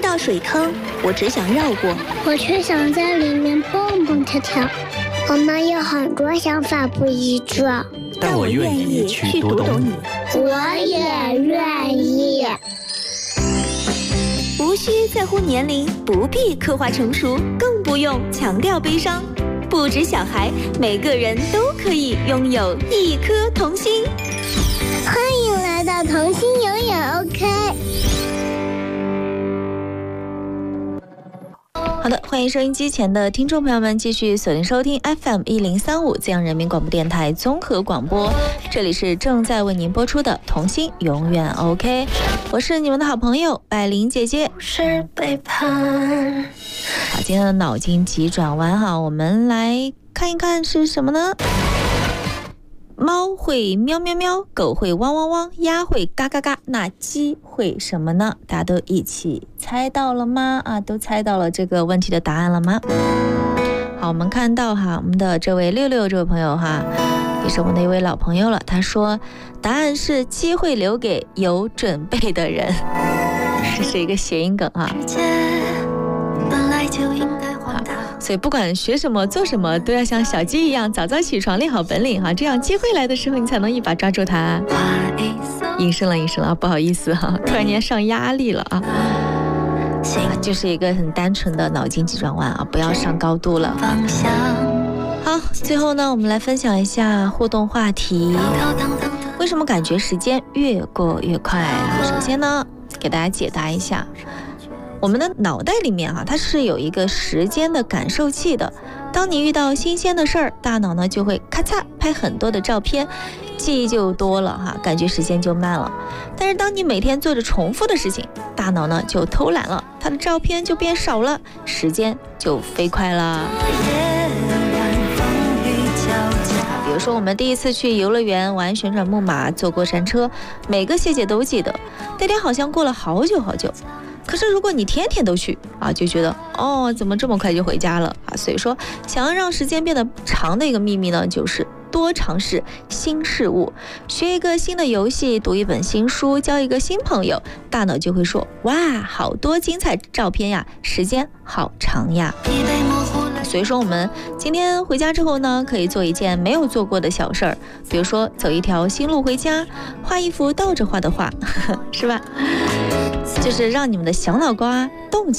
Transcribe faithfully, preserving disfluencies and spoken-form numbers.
到水坑，我只想绕过， 我却想在里面蹦蹦跳跳。我们有很多想法不一致， 但我愿意去读懂你。 我也愿意。 无需在乎年龄，不必刻画成熟，更不用强调悲伤。不止小孩，每个人都可以拥有一颗童心。 欢迎来到童心永远 OK。 好的，欢迎收音机前的听众朋友们继续锁定收听 F M 一零三五浙江人民广播电台综合广播，这里是正在为您播出的童心永远 OK， 我是你们的好朋友百灵姐姐。 是背叛。 好，今天的脑筋急转弯哈，我们来看一看是什么呢？猫会喵喵喵，狗会汪汪汪，鸭会嘎嘎嘎，那鸡会什么呢？大家都一起猜到了吗？啊，都猜到了这个问题的答案了吗？好，我们看到哈，我们的这位六六这位朋友哈，也是我们的一位老朋友了，他说答案是机会留给有准备的人，这是一个谐音梗啊。所以不管学什么做什么，都要像小鸡一样早早起床练好本领哈，这样机会来的时候你才能一把抓住它。隐身了隐身了，不好意思哈，突然间上压力了啊。就是一个很单纯的脑筋急转弯啊，不要上高度了。好，最后呢，我们来分享一下互动话题。为什么感觉时间越过越快？首先呢，给大家解答一下。我们的脑袋里面哈、啊，它是有一个时间的感受器的。当你遇到新鲜的事儿，大脑呢就会咔嚓拍很多的照片，记忆就多了哈，感觉时间就慢了。但是当你每天做着重复的事情，大脑呢就偷懒了，它的照片就变少了，时间就飞快了。比如说我们第一次去游乐园玩旋转木马，坐过山车，每个细节都记得，那天好像过了好久好久。可是如果你天天都去啊，就觉得哦，怎么这么快就回家了啊？所以说，想要让时间变得长的一个秘密呢，就是多尝试新事物，学一个新的游戏，读一本新书，交一个新朋友，大脑就会说哇，好多精彩照片呀，时间好长呀。所以说我们今天回家之后呢，可以做一件没有做过的小事儿，比如说走一条新路回家，画一幅倒着画的画，是吧？就是让你们的小脑瓜动起来。